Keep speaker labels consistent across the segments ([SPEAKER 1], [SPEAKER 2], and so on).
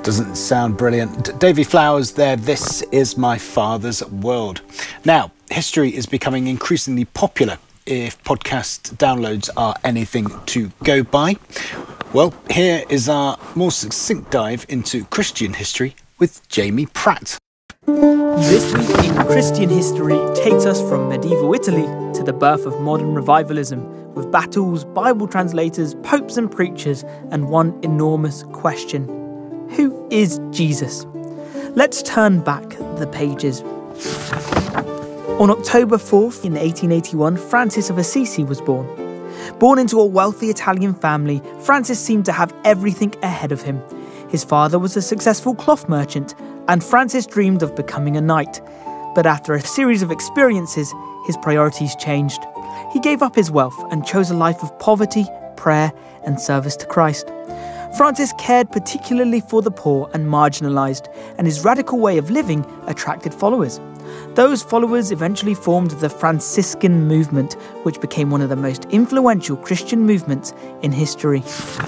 [SPEAKER 1] Doesn't sound brilliant. Davy Flowers there, This Is My Father's World. Now, history is becoming increasingly popular if podcast downloads are anything to go by. Well, here is our more succinct dive into Christian history with Jamie Pratt.
[SPEAKER 2] This week in Christian history takes us from medieval Italy to the birth of modern revivalism, with battles, Bible translators, popes and preachers, and one enormous question. Who is Jesus? Let's turn back the pages. On October 4th in 1881, Francis of Assisi was born. Born into a wealthy Italian family, Francis seemed to have everything ahead of him. His father was a successful cloth merchant, and Francis dreamed of becoming a knight. But after a series of experiences, his priorities changed. He gave up his wealth and chose a life of poverty, prayer, and service to Christ. Francis cared particularly for the poor and marginalised, and his radical way of living attracted followers. Those followers eventually formed the Franciscan movement, which became one of the most influential Christian movements in history.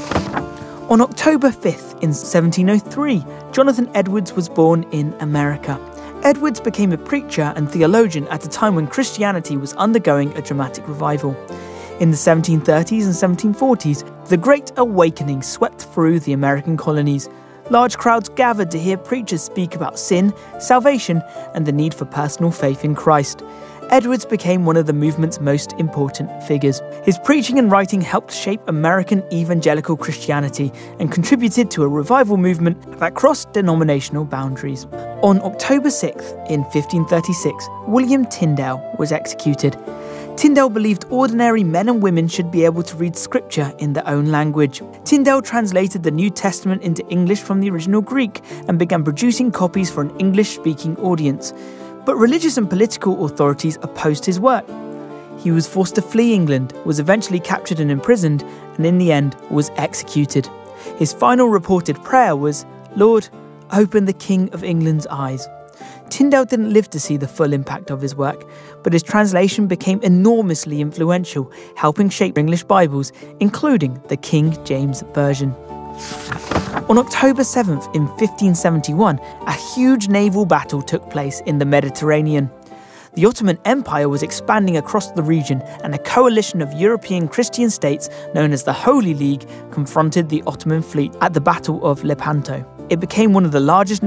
[SPEAKER 2] On October 5th in 1703, Jonathan Edwards was born in America. Edwards became a preacher and theologian at a time when Christianity was undergoing a dramatic revival. In the 1730s and 1740s, the Great Awakening swept through the American colonies. Large crowds gathered to hear preachers speak about sin, salvation, and the need for personal faith in Christ. Edwards became one of the movement's most important figures. His preaching and writing helped shape American evangelical Christianity and contributed to a revival movement that crossed denominational boundaries. On October 6th, in 1536, William Tyndale was executed. Tyndale believed ordinary men and women should be able to read scripture in their own language. Tyndale translated the New Testament into English from the original Greek and began producing copies for an English-speaking audience. But religious and political authorities opposed his work. He was forced to flee England, was eventually captured and imprisoned, and in the end was executed. His final reported prayer was, "Lord, open the King of England's eyes." Tyndale didn't live to see the full impact of his work, but his translation became enormously influential, helping shape English Bibles, including the King James Version. On October 7th in 1571, a huge naval battle took place in the Mediterranean. The Ottoman Empire was expanding across the region, and a coalition of European Christian states known as the Holy League confronted the Ottoman fleet at the Battle of Lepanto. It became one of the largest